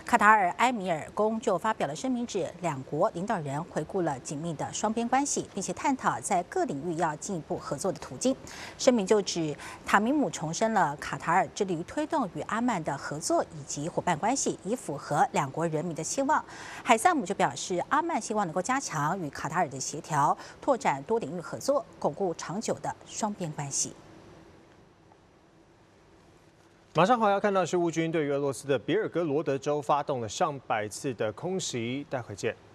卡塔尔埃米尔宫就发表了声明，指两国领导人回顾了紧密的双边关系，并且探讨在各领域要进一步合作的途径。声明就指塔米姆重申了卡塔尔致力于推动与阿曼的合作以及伙伴关系，以符合两国人民的期望。海萨姆就表示，阿曼希望能够加强与卡塔尔的协调，拓展多领域合作，巩固长久的双边关系。 马上还要看到是乌军对于俄罗斯的别尔哥罗德州发动了上百次的空袭，待会见。